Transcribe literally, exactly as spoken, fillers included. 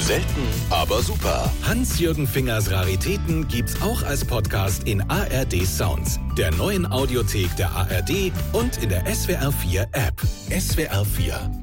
Selten, aber super. Hans-Jürgen Fingers Raritäten gibt's auch als Podcast in A R D Sounds, der neuen Audiothek der A R D und in der S W R vier App. S W R vier